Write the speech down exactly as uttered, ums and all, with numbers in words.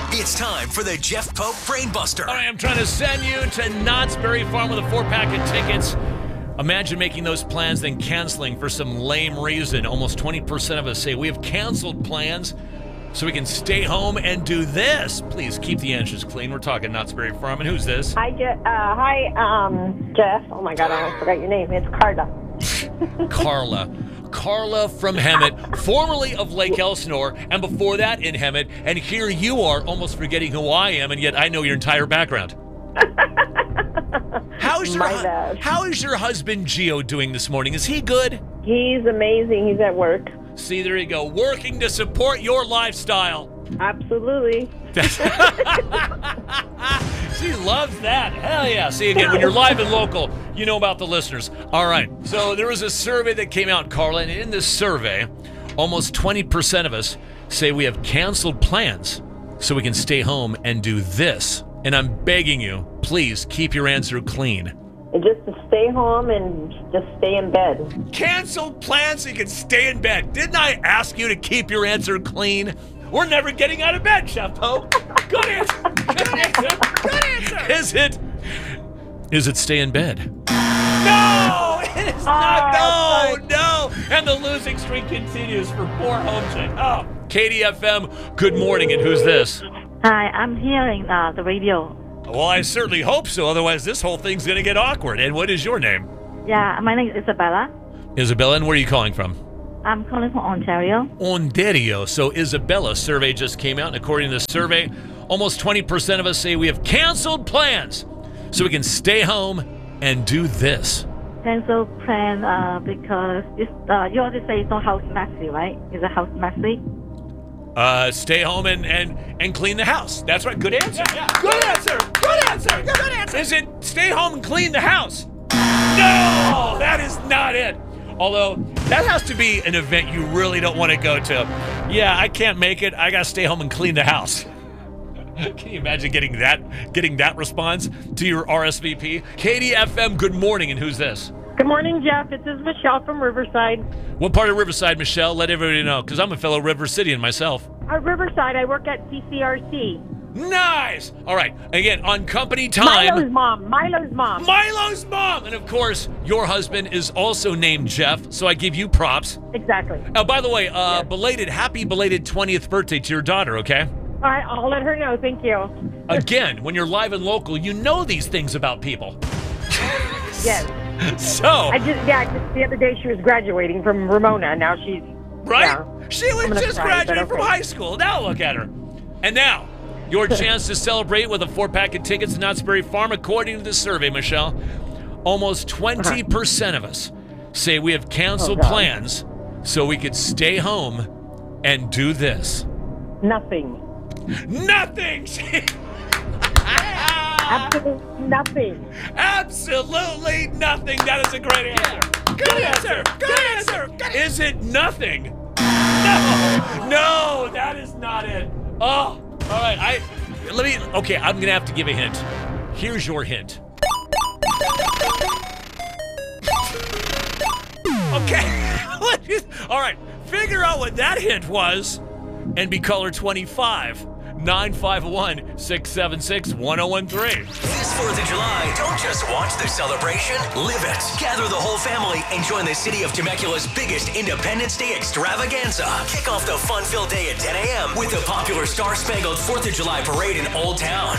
It's time for the Jeff Pope Brainbuster. All right, I'm trying to send you to Knott's Berry Farm with a four-pack of tickets. Imagine making those plans, then canceling for some lame reason. Almost twenty percent of us say we have canceled plans so we can stay home and do this. Please keep the answers clean. We're talking Knott's Berry Farm. And who's this? Hi, Je- uh, hi, um, Jeff. Oh my God, I almost forgot your name. It's Carla. Carla. Carla from Hemet, formerly of Lake Elsinore, and before that in Hemet. And here you are, almost forgetting who I am, and yet I know your entire background. How's your My hu- bad. How is your husband Gio doing this morning? Is he good? He's amazing. He's at work. See, there you go, working to support your lifestyle. Absolutely. She loves that. Hell yeah. See, again, when you're live and local, you know about the listeners. All right. So there was a survey that came out, Carla, and in this survey, almost twenty percent of us say we have canceled plans so we can stay home and do this. And I'm begging you, please keep your answer clean. And just to stay home and just stay in bed. Canceled plans so you can stay in bed. Didn't I ask you to keep your answer clean? We're never getting out of bed, Chef Pope. Good answer. Good answer. Good answer. Is it? Is it stay in bed? No, it is not. Oh, No, no. And the losing streak continues for poor Home. Oh, K D F M. Good morning. And who's this? Hi, I'm hearing uh, the radio. Well, I certainly hope so. Otherwise, this whole thing's going to get awkward. And what is your name? Yeah, my name is Isabella. Isabella, and where are you calling from? I'm calling from Ontario. Ontario. So Isabella survey just came out, and according to the survey, almost twenty percent of us say we have canceled plans so we can stay home and do this. Cancel plan uh, because it's, uh, you always say it's not house messy, right? Is the house messy? Uh, stay home and, and, and clean the house. That's right. Good answer. Yeah, yeah. Good answer. Good answer. Good answer. Is it stay home and clean the house? No, that is not it. Although, that has to be an event you really don't want to go to. Yeah, I can't make it. I got to stay home and clean the house. Can you imagine getting that getting that response to your R S V P? K D F M, good morning, and who's this? Good morning, Jeff. This is Michelle from Riverside. What part of Riverside, Michelle? Let everybody know, because I'm a fellow River Cityan myself. At Riverside, I work at C C R C. Nice! All right, again, on company time. Milo's mom. Milo's mom. Milo's mom! And of course, your husband is also named Jeff, so I give you props. Exactly. Oh, by the way, uh, Yes. belated, happy belated twentieth birthday to your daughter, okay? All right, I'll let her know. Thank you. Again, when you're live and local, you know these things about people. Yes. So, I just, yeah, just the other day she was graduating from Ramona. Now she's, right? yeah. She was I'm gonna just cry, but graduating from okay. high school. Now look at her. And now, your chance to celebrate with a four-pack of tickets to Knott's Berry Farm. According to the survey, Michelle, almost twenty percent of us say we have canceled Oh, God. plans so we could stay home and do this. Nothing. Nothing! Absolutely nothing. Absolutely nothing. That is a great answer. Good answer. Good answer. Is it nothing? No. No, that is not it. Oh, all right. I let me. Okay, I'm gonna have to give a hint. Here's your hint. Okay. All right. Figure out what that hint was, and be caller twenty-five. nine five one, six seven six, one oh one three. This fourth of July, don't just watch the celebration, live it. Gather the whole family and join the city of Temecula's biggest Independence Day extravaganza. Kick off the fun-filled day at ten a.m. with the popular Star Spangled fourth of July parade in Old Town.